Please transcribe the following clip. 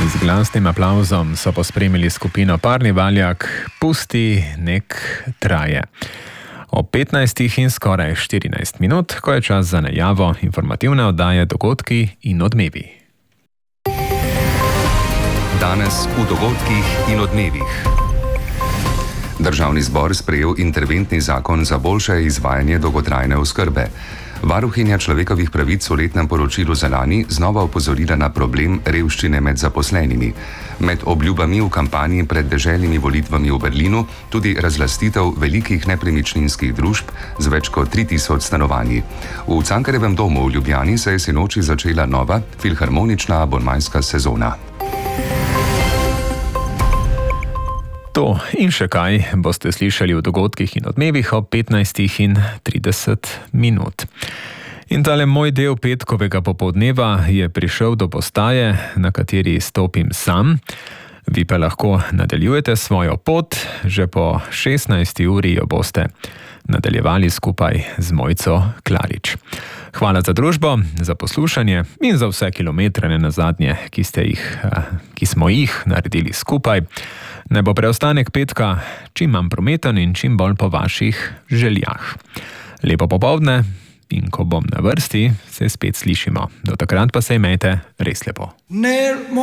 Z glasnim aplavzom so pospremili skupino Parni Valjak Pusti nek traje. O 15 in skoraj 14 minut, ko je čas za najavo informativne oddaje Dogodki in odmevi. Danes v Dogodkih in odmevih. Državni zbor sprejel interventni zakon za boljše izvajanje dolgotrajne oskrbe. Varuhinja človekovih pravic v letnem poročilu za lani znova opozorila na problem revščine med zaposlenimi. Med obljubami v kampanji pred deželnimi volitvami v Berlinu tudi razlastitev velikih nepremičninskih družb z več kot 3000 stanovanji. V Cankarjevem domu v Ljubljani se je sinoči začela nova filharmonična abonmajska sezona. To in še kaj boste slišali v Dogodkih in odmevih ob 15:30 minut. In tale moj del petkovega popoldneva je prišel do postaje, na kateri stopim sam. Vi pa lahko nadaljujete svojo pot, že po 16. uri jo boste nadaljevali skupaj z Mojco Klarič. Hvala za družbo, za poslušanje in za vse kilometre nazadnje, ki smo jih naredili skupaj. Naj bo preostanek petka čim manj prometen in čim bolj po vaših željah. Lepo popoldne in ko bom na vrsti, se spet slišimo. Do takrat pa se imejte res lepo.